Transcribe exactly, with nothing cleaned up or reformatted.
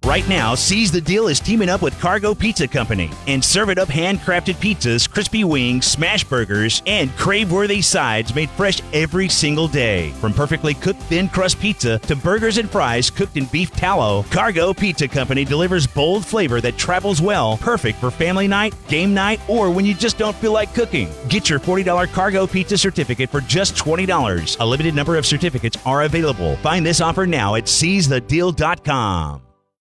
Right now, Seize the Deal is teaming up with Cargo Pizza Company and serve it up handcrafted pizzas, crispy wings, smash burgers, and crave-worthy sides made fresh every single day. From perfectly cooked thin crust pizza to burgers and fries cooked in beef tallow, Cargo Pizza Company delivers bold flavor that travels well, perfect for family night, game night, or when you just don't feel like cooking. Get your forty dollars Cargo Pizza certificate for just twenty dollars. A limited number of certificates are available. Find this offer now at seize the deal dot com.